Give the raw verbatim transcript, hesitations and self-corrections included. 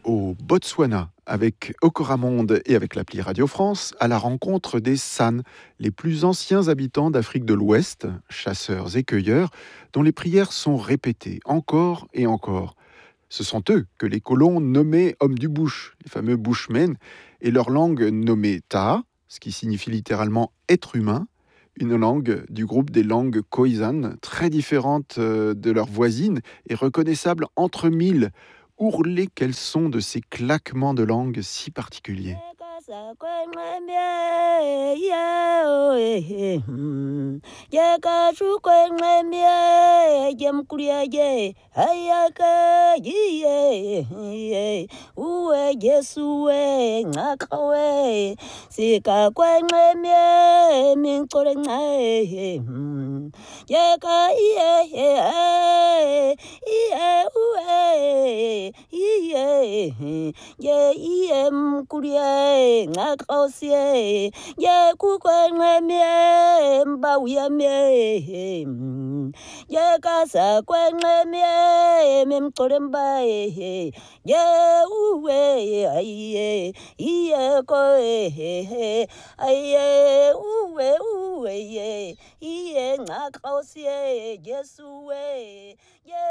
au Botswana avec Okoramonde et avec l'appli Radio France à la rencontre des San, les plus anciens habitants d'Afrique de l'Ouest, chasseurs et cueilleurs, dont les prières sont répétées encore et encore. Ce sont eux que les colons nommaient hommes du bush, les fameux bushmen, et leur langue nommée Ta, ce qui signifie littéralement être humain, une langue du groupe des langues khoisan, très différente euh, de leurs voisines et reconnaissable entre mille. Ourlées qu'elles sont de ces claquements de langue si particuliers. ye iye mkulie ngakhosie ye kukwenqemie mbawuyamie ye kaza kwenqemie memcole mbaye ye uwe aye iye ko aye uwe uwe ye iye ngakhosie Yesu we ye